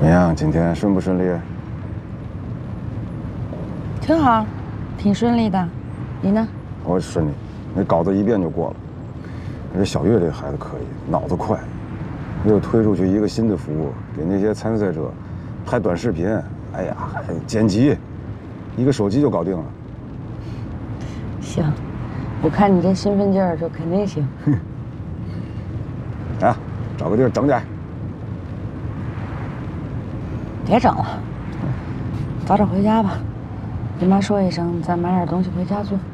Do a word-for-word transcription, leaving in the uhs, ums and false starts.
么样？今天顺不顺利？ 挺好，挺顺利的。你呢？ 我顺利，那稿子一遍就过了。这小月这孩子可以，脑子快，又推出去一个新的服务，给那些参赛者拍短视频。哎呀，还剪辑，一个手机就搞定了。 行，我看你这兴奋劲儿，就肯定行。 啊，找个地儿整点。 别整了，早点回家吧。跟妈说一声，再买点东西回家做。